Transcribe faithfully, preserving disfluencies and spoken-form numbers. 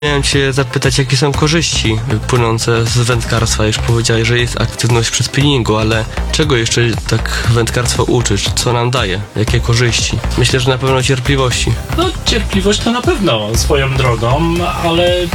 Miałem cię zapytać, jakie są korzyści płynące z wędkarstwa. Już powiedziałeś, że jest aktywność przy spinningu, ale czego jeszcze tak wędkarstwo uczy? Co nam daje? Jakie korzyści? Myślę, że na pewno cierpliwości. No, cierpliwość to na pewno swoją drogą, ale